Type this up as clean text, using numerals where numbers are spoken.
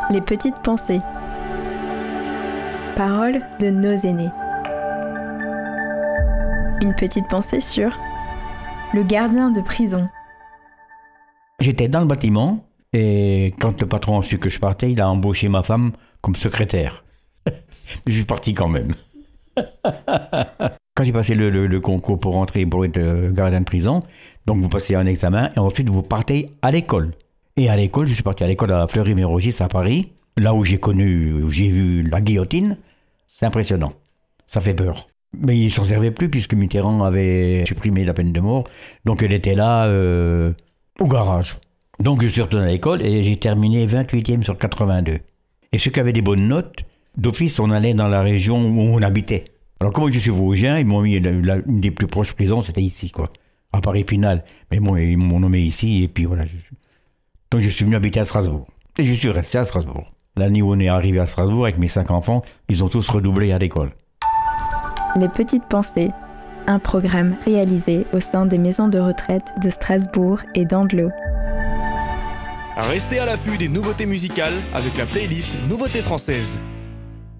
Les petites pensées. Paroles de nos aînés. Une petite pensée sur le gardien de prison. J'étais dans le bâtiment et quand le patron a su que je partais, il a embauché ma femme comme secrétaire. Je suis parti quand même. Quand j'ai passé le concours pour rentrer pour être gardien de prison, donc vous passez un examen et ensuite vous partez à l'école. Et à l'école, je suis parti à l'école à Fleury-Mérogis à Paris, là où j'ai vu la guillotine. C'est impressionnant. Ça fait peur. Mais il ne s'en servait plus puisque Mitterrand avait supprimé la peine de mort. Donc elle était là au garage. Donc je suis retourné à l'école et j'ai terminé 28e sur 82. Et ceux qui avaient des bonnes notes, d'office on allait dans la région où on habitait. Alors comme je suis vosgien, ils m'ont mis une des plus proches prisons, c'était ici quoi. À Paris-Pinal. Mais bon, ils m'ont nommé ici et puis voilà. Donc je suis venu habiter à Strasbourg. Et je suis resté à Strasbourg. L'année où on est arrivé à Strasbourg avec mes 5 enfants, ils ont tous redoublé à l'école. Les petites pensées. Un programme réalisé au sein des maisons de retraite de Strasbourg et d'Andlau. Restez à l'affût des nouveautés musicales avec la playlist Nouveautés françaises.